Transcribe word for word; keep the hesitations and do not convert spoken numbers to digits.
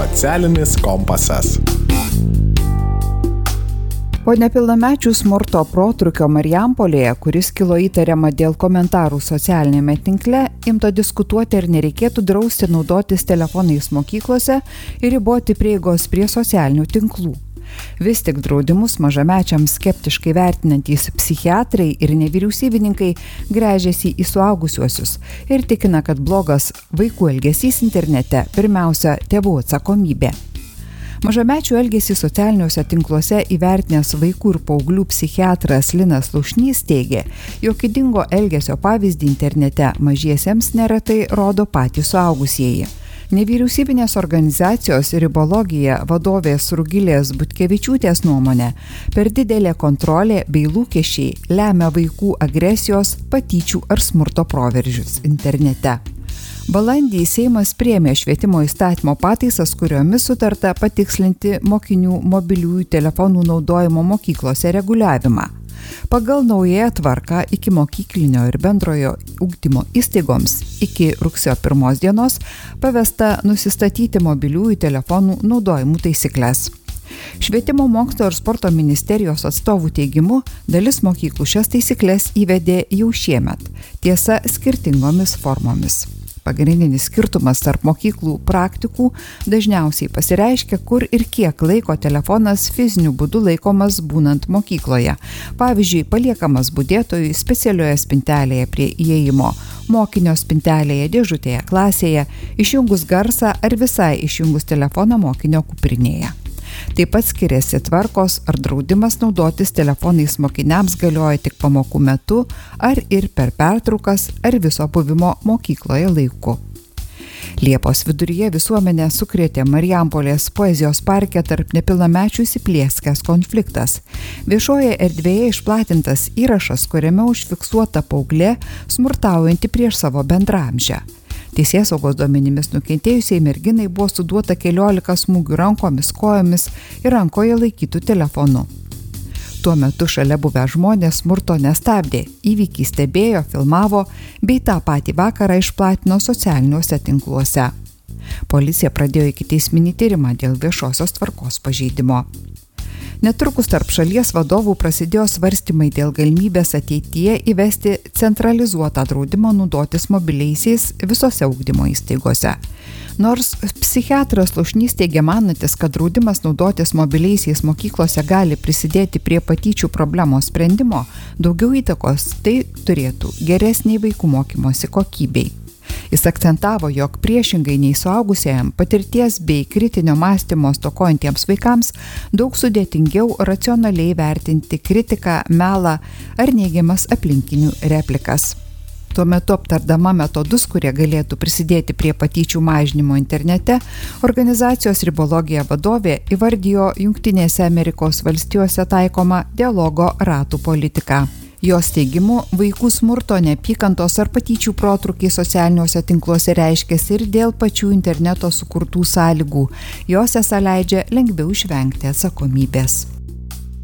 Socialinis kompasas. Po nepilnamečių smurto protrūkio Marijampolėje, kuris kilo įtariama dėl komentarų socialinėme tinkle, imta diskutuoti, ar nereikėtų drausti naudotis telefonais mokyklose ir riboti prieigos prie socialinių tinklų. Vis tik draudimus mažamečiams skeptiškai vertinantys psichiatrai ir nevyriausybininkai gręžiasi į suaugusiuosius ir tikina, kad blogas vaikų elgesys internete pirmiausia tėvų atsakomybė. Mažamečių elgesį socialiniuose tinkluose įvertinęs vaikų ir paauglių psichiatras Linas Laušnys teigė, jog ydingo elgesio pavyzdį internete mažiesiems neretai rodo patys suaugusieji. Nevyriausybinės organizacijos Ribologija vadovės Rugilės Butkevičiūtės nuomonė, per didelė kontrolė bei lūkesčiai lemia vaikų agresijos, patyčių ar smurto proveržius internete. Balandį Seimas priėmė švietimo įstatymo pataisas, kuriomis sutarta patikslinti mokinių mobiliųjų telefonų naudojimo mokyklose reguliavimą. Pagal naująją tvarką ikimokyklinio ir bendrojo ugdymo įstaigoms iki rugsėjo pirmos dienos pavesta nusistatyti mobiliųjų telefonų naudojimų taisyklės. Švietimo mokslo ir sporto ministerijos atstovų teigimu, dalis mokyklų šias taisyklės įvedė jau šiemet, tiesa skirtingomis formomis. Pagrindinis skirtumas tarp mokyklų praktikų dažniausiai pasireiškia, kur ir kiek laiko telefonas fiziniu būdu laikomas būnant mokykloje. Pavyzdžiui, paliekamas budėtojui specialioje spintelėje prie įėjimo, mokinio spintelėje, dėžutėje klasėje, išjungus garsą ar visai išjungus telefoną mokinio kuprinėje. Taip pat skiriasi tvarkos ar draudimas naudotis telefonais mokiniams galioja tik pamokų metu ar ir per pertraukas ar viso buvimo mokykloje laiku. Liepos viduryje visuomenę sukrėtė Marijampolės poezijos parke tarp nepilnamečių įsiplieskęs konfliktas. Viešoje erdvėje išplatintas įrašas, kuriame užfiksuota paauglė smurtaujanti prieš savo bendraamžę. Teisėsaugos duomenimis nukentėjusiai merginai buvo suduota keliolika smūgių rankomis, kojomis ir rankoje laikytų telefonu. Tuo metu šalia buvę žmonės smurto nestabdė, įvykį stebėjo, filmavo bei tą patį vakarą išplatino socialiniuose tinkluose. Policija pradėjo ikiteisminį tyrimą dėl viešosios tvarkos pažeidimo. Netrukus tarp šalies vadovų prasidėjo svarstymai dėl galimybės ateityje įvesti centralizuotą draudimą naudotis mobiliaisiais visose ugdymo įstaigose. Nors psichiatras Laušnys teigia manantis, kad draudimas naudotis mobiliaisiais mokyklose gali prisidėti prie patyčių problemos sprendimo, daugiau įtakos tai turėtų geresniai vaikų mokymosi kokybei. Jis akcentavo, jog priešingai nei suaugusiems patirties bei kritinio mąstymo stokojantiems vaikams daug sudėtingiau racionaliai vertinti kritiką, melą ar neigiamas aplinkinių replikas. Tuo metu aptardama metodus, kurie galėtų prisidėti prie patyčių mažinimo internete, organizacijos Ribologija vadovė įvardijo Jungtinėse Amerikos valstijose taikomą dialogo ratų politiką. Jos teigimu, vaikų smurto, neapykantos ar patyčių protrūkiai socialiniuose tinkluose reiškiasi ir dėl pačių interneto sukurtų sąlygų. Jos esą leidžia lengviau išvengti atsakomybės.